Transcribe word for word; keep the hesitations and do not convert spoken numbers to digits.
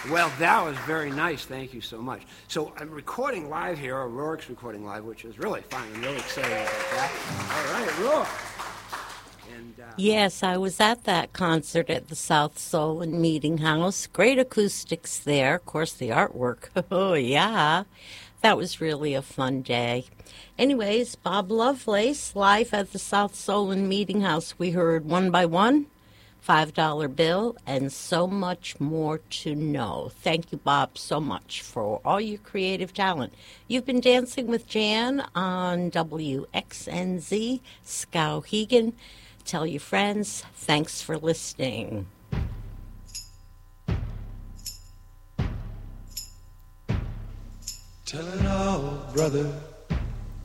Well, that was very nice. Thank you so much. So I'm recording live here, or Rourke's recording live, which is really fun. I'm really excited about that. All right, Rourke. And, uh, yes, I was at that concert at the South Solon Meeting House. Great acoustics there. Of course, the artwork. Oh, yeah. That was really a fun day. Anyways, Bob Lovelace, live at the South Solon Meeting House. We heard One by One, five dollar Bill, and so much more to know. Thank you, Bob, so much for all your creative talent. You've been dancing with Jan on W X N Z, Skowhegan. Tell your friends. Thanks for listening. Tell it all, brother.